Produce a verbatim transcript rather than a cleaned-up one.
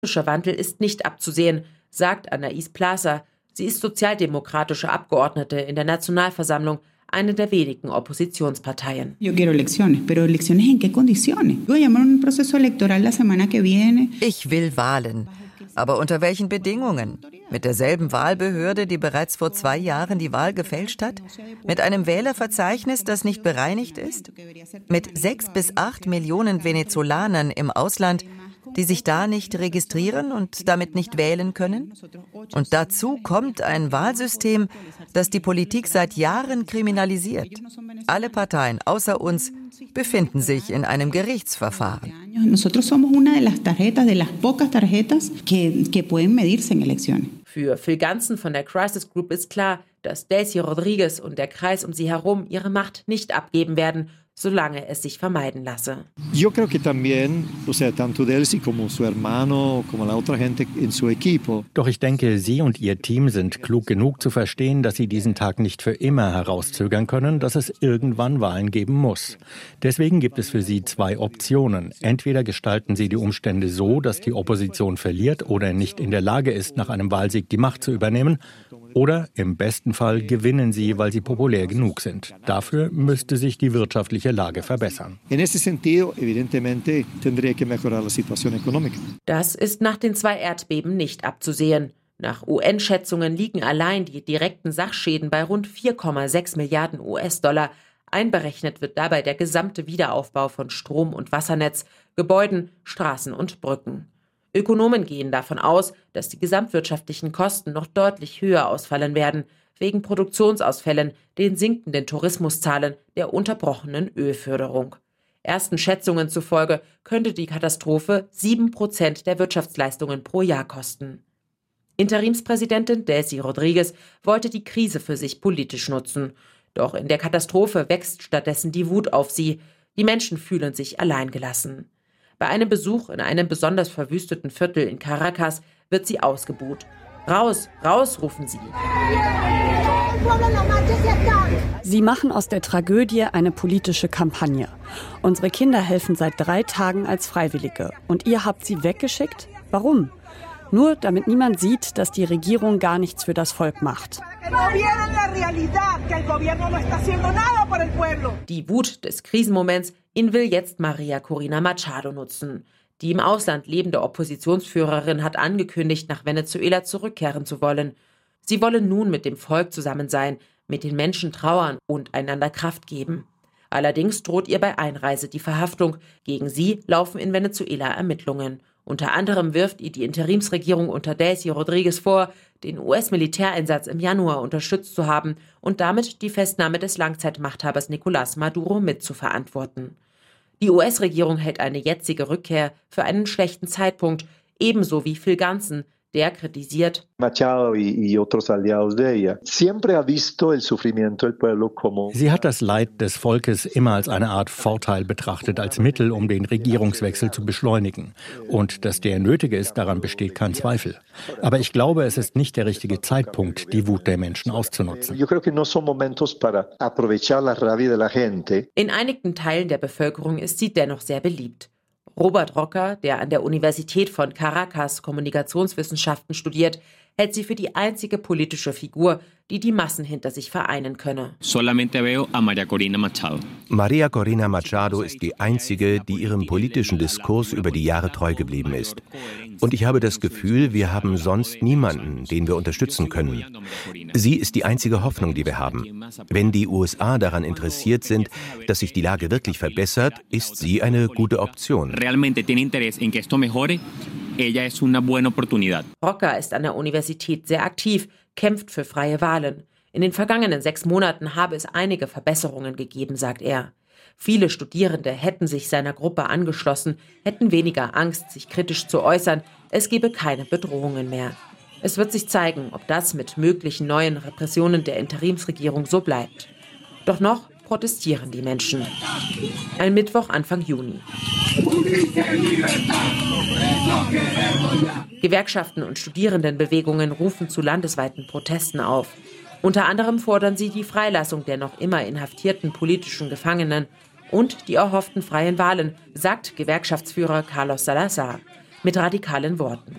Politischer Wandel ist nicht abzusehen, sagt Anaïs Plaza. Sie ist sozialdemokratische Abgeordnete in der Nationalversammlung, eine der wenigen Oppositionsparteien. Ich will Wahlen. Aber unter welchen Bedingungen? Mit derselben Wahlbehörde, die bereits vor zwei Jahren die Wahl gefälscht hat? Mit einem Wählerverzeichnis, das nicht bereinigt ist? Mit sechs bis acht Millionen Venezolanern im Ausland, die sich da nicht registrieren und damit nicht wählen können? Und dazu kommt ein Wahlsystem, das die Politik seit Jahren kriminalisiert. Alle Parteien außer uns befinden sich in einem Gerichtsverfahren. Für Phil Ganzen von der Crisis Group ist klar, dass Delcy Rodríguez und der Kreis um sie herum ihre Macht nicht abgeben werden, solange es sich vermeiden lasse. Yo creo que también, o sea, tanto Delcy como su hermano, como la otra gente en su equipo. Doch ich denke, sie und ihr Team sind klug genug zu verstehen, dass sie diesen Tag nicht für immer herauszögern können, dass es irgendwann Wahlen geben muss. Deswegen gibt es für sie zwei Optionen. Entweder gestalten sie die Umstände so, dass die Opposition verliert oder nicht in der Lage ist, nach einem Wahlsieg die Macht zu übernehmen. Oder im besten Fall gewinnen sie, weil sie populär genug sind. Dafür müsste sich die wirtschaftliche Lage verbessern. Das ist nach den zwei Erdbeben nicht abzusehen. Nach U N-Schätzungen liegen allein die direkten Sachschäden bei rund vier Komma sechs Milliarden U S-Dollar. Einberechnet wird dabei der gesamte Wiederaufbau von Strom- und Wassernetz, Gebäuden, Straßen und Brücken. Ökonomen gehen davon aus, dass die gesamtwirtschaftlichen Kosten noch deutlich höher ausfallen werden, wegen Produktionsausfällen, den sinkenden Tourismuszahlen, der unterbrochenen Ölförderung. Ersten Schätzungen zufolge könnte die Katastrophe sieben Prozent der Wirtschaftsleistungen pro Jahr kosten. Interimspräsidentin Delcy Rodríguez wollte die Krise für sich politisch nutzen. Doch in der Katastrophe wächst stattdessen die Wut auf sie. Die Menschen fühlen sich alleingelassen. Bei einem Besuch in einem besonders verwüsteten Viertel in Caracas wird sie ausgebuht. Raus, raus, rufen sie. Sie machen aus der Tragödie eine politische Kampagne. Unsere Kinder helfen seit drei Tagen als Freiwillige. Und ihr habt sie weggeschickt? Warum? Nur damit niemand sieht, dass die Regierung gar nichts für das Volk macht. Die Wut des Krisenmoments, ihn will jetzt Maria Corina Machado nutzen. Die im Ausland lebende Oppositionsführerin hat angekündigt, nach Venezuela zurückkehren zu wollen. Sie wolle nun mit dem Volk zusammen sein, mit den Menschen trauern und einander Kraft geben. Allerdings droht ihr bei Einreise die Verhaftung. Gegen sie laufen in Venezuela Ermittlungen. Unter anderem wirft ihr die Interimsregierung unter Delcy Rodríguez vor, den U S-Militäreinsatz im Januar unterstützt zu haben und damit die Festnahme des Langzeitmachthabers Nicolás Maduro mitzuverantworten. Die U S-Regierung hält eine jetzige Rückkehr für einen schlechten Zeitpunkt, ebenso wie Phil Ganzen, der kritisiert: Sie hat das Leid des Volkes immer als eine Art Vorteil betrachtet, als Mittel, um den Regierungswechsel zu beschleunigen. Und dass der nötig ist, daran besteht kein Zweifel. Aber ich glaube, es ist nicht der richtige Zeitpunkt, die Wut der Menschen auszunutzen. In einigen Teilen der Bevölkerung ist sie dennoch sehr beliebt. Robert Roca, der an der Universität von Caracas Kommunikationswissenschaften studiert, hält sie für die einzige politische Figur, die die Massen hinter sich vereinen könne. Solamente veo a María Corina Machado. María Corina Machado ist die einzige, die ihrem politischen Diskurs über die Jahre treu geblieben ist. Und ich habe das Gefühl, wir haben sonst niemanden, den wir unterstützen können. Sie ist die einzige Hoffnung, die wir haben. Wenn die U S A daran interessiert sind, dass sich die Lage wirklich verbessert, ist sie eine gute Option. Realmente tiene interés en que esto mejore. Ella es una buena oportunidad. Roca ist an der Universität sehr aktiv, kämpft für freie Wahlen. In den vergangenen sechs Monaten habe es einige Verbesserungen gegeben, sagt er. Viele Studierende hätten sich seiner Gruppe angeschlossen, hätten weniger Angst, sich kritisch zu äußern. Es gebe keine Bedrohungen mehr. Es wird sich zeigen, ob das mit möglichen neuen Repressionen der Interimsregierung so bleibt. Doch noch protestieren die Menschen. Ein Mittwoch Anfang Juni. Gewerkschaften und Studierendenbewegungen rufen zu landesweiten Protesten auf. Unter anderem fordern sie die Freilassung der noch immer inhaftierten politischen Gefangenen und die erhofften freien Wahlen, sagt Gewerkschaftsführer Carlos Salazar mit radikalen Worten.